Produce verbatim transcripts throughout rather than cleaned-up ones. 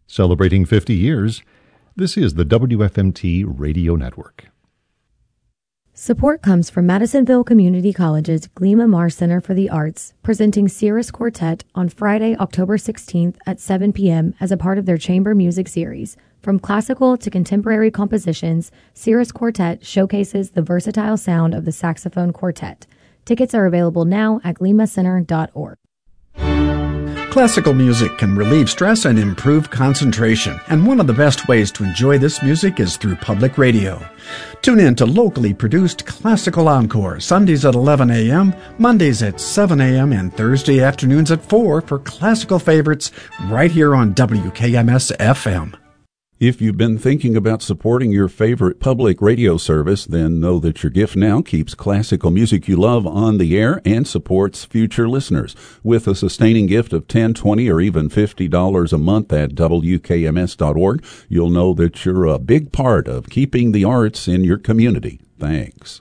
Celebrating fifty years, this is the W F M T Radio Network. Support comes from Madisonville Community College's Glima Marr Center for the Arts, presenting Cirrus Quartet on Friday, October sixteenth at seven p.m. as a part of their chamber music series. From classical to contemporary compositions, Cirrus Quartet showcases the versatile sound of the saxophone quartet. Tickets are available now at glima center dot org. Classical music can relieve stress and improve concentration, and one of the best ways to enjoy this music is through public radio. Tune in to locally produced Classical Encore, Sundays at eleven a.m., Mondays at seven a.m., and Thursday afternoons at four for classical favorites right here on W K M S F M. If you've been thinking about supporting your favorite public radio service, then know that your gift now keeps classical music you love on the air and supports future listeners. With a sustaining gift of ten dollars, twenty dollars, or even fifty dollars a month at W K M S dot org, you'll know that you're a big part of keeping the arts in your community. Thanks.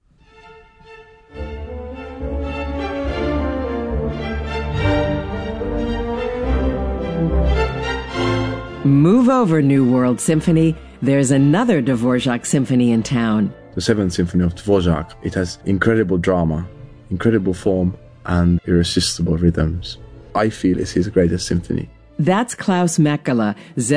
Move over, New World Symphony. There's another Dvorak symphony in town. The Seventh Symphony of Dvorak. It has incredible drama, incredible form, and irresistible rhythms. I feel it's his greatest symphony. That's Klaus Mäkelä.